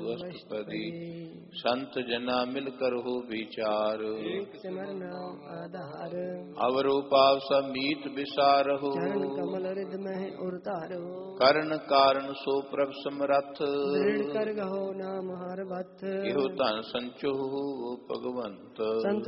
वस्तुपदी संत जना मिल कर हो विचार एक सिमर नाम आधार अवरो पाव सब मीत विसार हो चरण कमल रिद में उतारो कर्ण कारण सो प्रभ समरथ दृढ़ कर गहो नाम हर बथ इहो तन संचो भगवंत संत